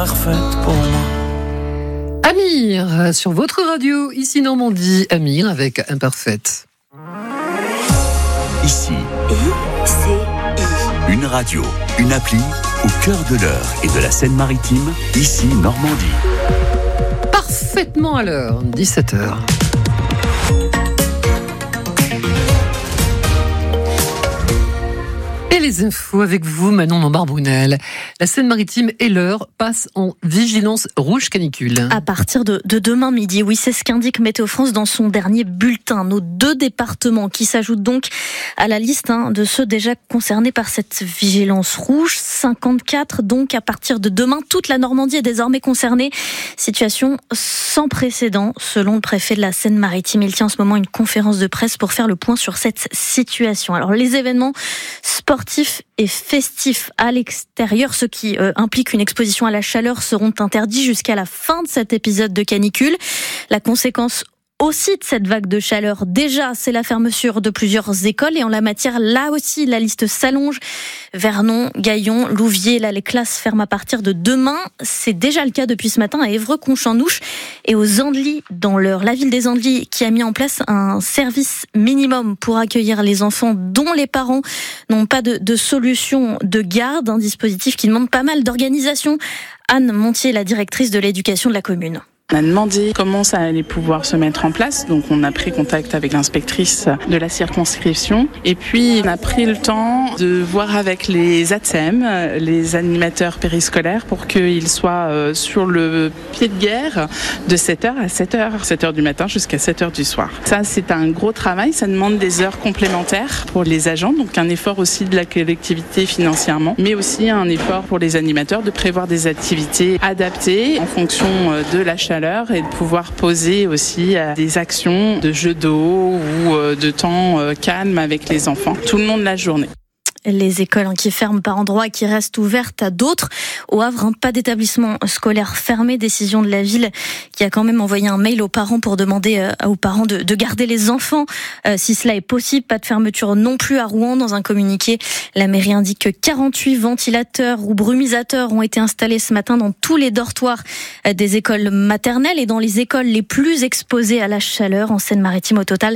Parfaite pour moi. Amir, sur votre radio, ici Normandie, Amir avec Imparfaite. Ici, ICI. une radio, une appli au cœur de l'Eure et de la Seine-Maritime, ici Normandie. Parfaitement à l'heure, 17h. Et les infos avec vous, Manon Lombard-Brunel. La Seine-Maritime et l'Eure passent en vigilance rouge canicule. À partir de demain midi, oui, c'est ce qu'indique Météo France dans son dernier bulletin. Nos 2 départements qui s'ajoutent donc à la liste de ceux déjà concernés par cette vigilance rouge. 54 donc à partir de demain. Toute la Normandie est désormais concernée. Situation sans précédent selon le préfet de la Seine-Maritime. Il tient en ce moment une conférence de presse pour faire le point sur cette situation. Alors les événements sportifs et festifs à l'extérieur, ce qui implique une exposition à la chaleur, seront interdits jusqu'à la fin de cet épisode de canicule. La conséquence aussi de cette vague de chaleur, déjà, c'est la fermeture de plusieurs écoles. Et en la matière, là aussi, la liste s'allonge. Vernon, Gaillon, Louviers, là, les classes ferment à partir de demain. C'est déjà le cas depuis ce matin à Évreux, Conchamp-Nouche et aux Andelys dans l'Eure. La ville des Andelys qui a mis en place un service minimum pour accueillir les enfants dont les parents n'ont pas de solution de garde. Un dispositif qui demande pas mal d'organisation. Anne Montier, la directrice de l'éducation de la commune. On a demandé comment ça allait pouvoir se mettre en place, donc on a pris contact avec l'inspectrice de la circonscription et puis on a pris le temps de voir avec les ATSEM, les animateurs périscolaires, pour qu'ils soient sur le pied de guerre de 7h à 7h du matin jusqu'à 7h du soir. Ça, c'est un gros travail, ça demande des heures complémentaires pour les agents, donc un effort aussi de la collectivité financièrement, mais aussi un effort pour les animateurs de prévoir des activités adaptées en fonction de la chaleur et de pouvoir poser aussi des actions de jeux d'eau ou de temps calme avec les enfants tout le long de la journée. Les écoles qui ferment par endroits et qui restent ouvertes à d'autres. Au Havre, pas d'établissement scolaire fermé. Décision de la ville qui a quand même envoyé un mail aux parents pour demander aux parents de garder les enfants si cela est possible. Pas de fermeture non plus à Rouen. Dans un communiqué, la mairie indique que 48 ventilateurs ou brumisateurs ont été installés ce matin dans tous les dortoirs des écoles maternelles et dans les écoles les plus exposées à la chaleur. En Seine-Maritime, au total,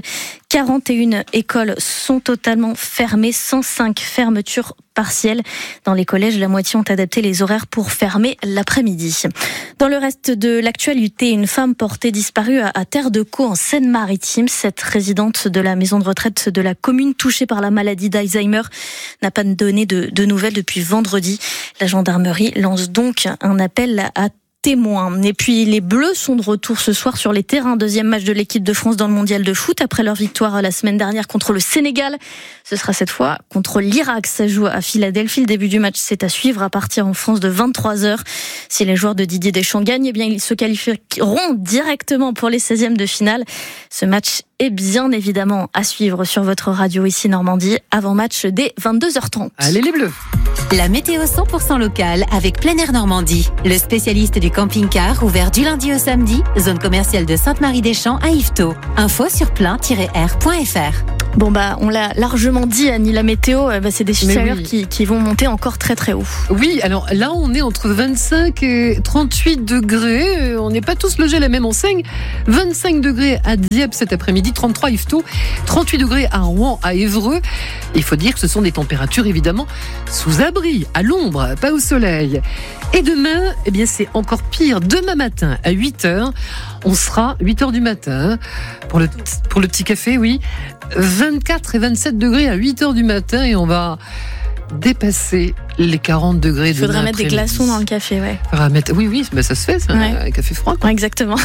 41 écoles sont totalement fermées, 105 fermetures partielles. Dans les collèges, la moitié ont adapté les horaires pour fermer l'après-midi. Dans le reste de l'actualité, une femme portée disparue à Terre de Caux en Seine-Maritime. Cette résidente de la maison de retraite de la commune touchée par la maladie d'Alzheimer n'a pas donné de nouvelles depuis vendredi. La gendarmerie lance donc un appel à témoins. Et puis les Bleus sont de retour ce soir sur les terrains. 2e match de l'équipe de France dans le mondial de foot après leur victoire la semaine dernière contre le Sénégal. Ce sera cette fois contre l'Irak. Ça joue à Philadelphie. Le début du match, c'est à suivre à partir en France de 23h. Si les joueurs de Didier Deschamps gagnent, eh bien ils se qualifieront directement pour les 16e de finale. Ce match est bien évidemment à suivre sur votre radio ici Normandie. Avant match dès 22h30. Allez les Bleus. La météo 100% locale avec Plein Air Normandie. Le spécialiste du camping-car ouvert du lundi au samedi. Zone commerciale de Sainte-Marie-des-Champs à Yvetot. Info sur plein-air.fr. Bon on l'a largement dit, Annie, la météo, c'est des chaleurs qui vont monter encore très très haut. Oui, alors là on est entre 25 et 38 degrés, on n'est pas tous logés à la même enseigne. 25 degrés à Dieppe cet après-midi, 33 à Yvetot, 38 degrés à Rouen, à Évreux. Il faut dire que ce sont des températures évidemment sous abri, à l'ombre, pas au soleil. Et demain, eh bien c'est encore pire. Demain matin à 8h, on sera 8h du matin pour le petit café, oui. 24 et 27 degrés à 8h du matin et on va dépasser les 40 degrés. Il faudra mettre des glaçons dans le café, ouais. Oui, ça se fait, ça, ouais. Un café froid, quoi. Ouais, exactement.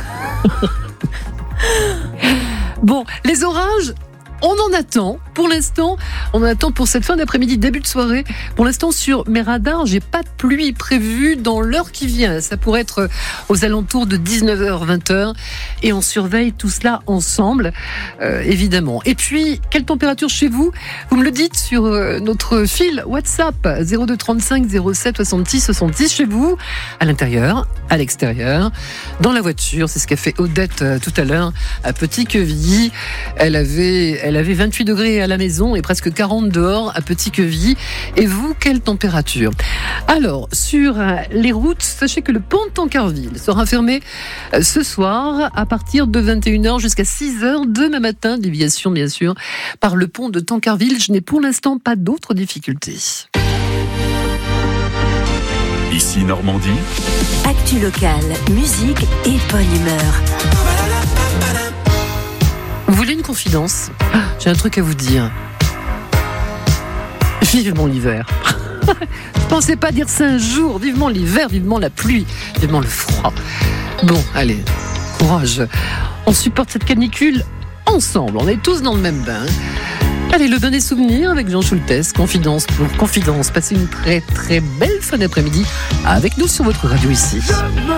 Bon, les orages, on en attend. Pour l'instant, on en attend pour cette fin d'après-midi, début de soirée. Pour l'instant, sur mes radars, j'ai pas de pluie prévue dans l'heure qui vient. Ça pourrait être aux alentours de 19h, 20h. Et on surveille tout cela ensemble, évidemment. Et puis, quelle température chez vous ? Vous me le dites sur notre fil WhatsApp 02 35 07 66 66. Chez vous, à l'intérieur, à l'extérieur, dans la voiture. C'est ce qu'a fait Odette tout à l'heure à Petit-Quevilly. Elle avait elle avait 28 degrés à la maison et presque 40 dehors à Petit-Queville. Et vous, quelle température? Alors, sur les routes, sachez que le pont de Tancarville sera fermé ce soir à partir de 21h jusqu'à 6h demain matin. Déviation, bien sûr, par le pont de Tancarville. Je n'ai pour l'instant pas d'autres difficultés. Ici Normandie. Actu locale, musique et bonne humeur. Vous voulez une confidence? J'ai un truc à vous dire. Vivement l'hiver. Je pensais pas dire ça un jour. Vivement l'hiver, vivement la pluie, vivement le froid. Bon, allez, courage. On supporte cette canicule ensemble. On est tous dans le même bain. Allez, le dernier souvenir avec Jean Schultes. Confidence pour confidence. Passez une très très belle fin d'après-midi avec nous sur votre radio ici.